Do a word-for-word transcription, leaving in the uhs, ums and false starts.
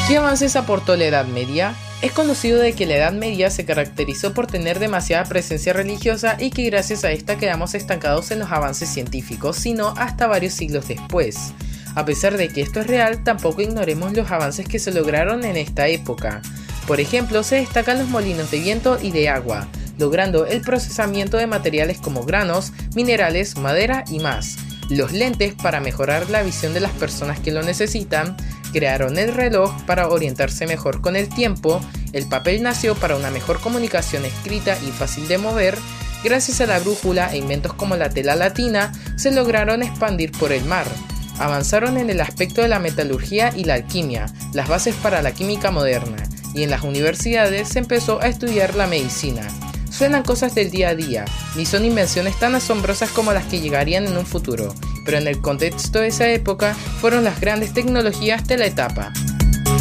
¿Qué avances aportó la Edad Media? Es conocido de que la Edad Media se caracterizó por tener demasiada presencia religiosa y que gracias a esta quedamos estancados en los avances científicos, sino hasta varios siglos después. A pesar de que esto es real, tampoco ignoremos los avances que se lograron en esta época. Por ejemplo, se destacan los molinos de viento y de agua, logrando el procesamiento de materiales como granos, minerales, madera y más. Los lentes para mejorar la visión de las personas que lo necesitan, crearon el reloj para orientarse mejor con el tiempo, el papel nació para una mejor comunicación escrita y fácil de mover, gracias a la brújula e inventos como la tela latina, se lograron expandir por el mar. Avanzaron en el aspecto de la metalurgia y la alquimia, las bases para la química moderna, y en las universidades se empezó a estudiar la medicina. Suenan cosas del día a día, ni son invenciones tan asombrosas como las que llegarían en un futuro, pero en el contexto de esa época fueron las grandes tecnologías de la etapa.